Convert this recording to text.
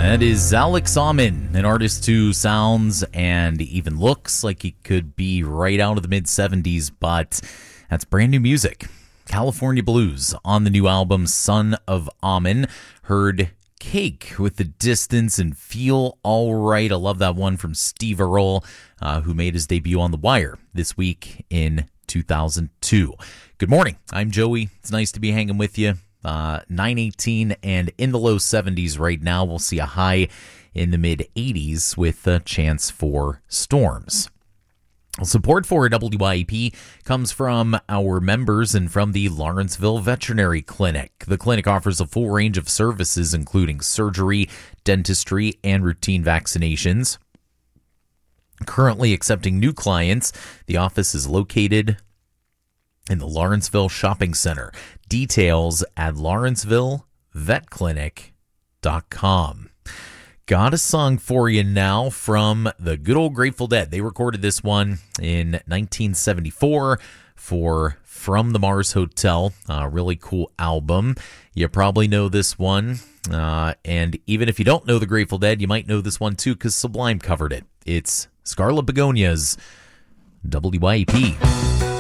That is Alex Alman, an artist who sounds and even looks like he could be right out of the mid-70s, but that's brand new music. California Blues on the new album Son of Amen. Heard Cake with the Distance and Feel Alright. I love that one from Steve Earle, who made his debut on The Wire this week in 2002. Good morning. I'm Joey. It's nice to be hanging with you. 918 and in the low 70s right now. We'll see a high in the mid 80s with a chance for storms. Support for WYEP comes from our members and from the Lawrenceville Veterinary Clinic. The clinic offers a full range of services, including surgery, dentistry, and routine vaccinations. Currently accepting new clients, the office is located in the Lawrenceville Shopping Center. Details at lawrencevillevetclinic.com. Got a song for you now from the good old Grateful Dead. They recorded this one in 1974 for From the Mars Hotel. A really cool album. You probably know this one. And even if you don't know the Grateful Dead, you might know this one too because Sublime covered it. It's Scarlet Begonias, WYEP.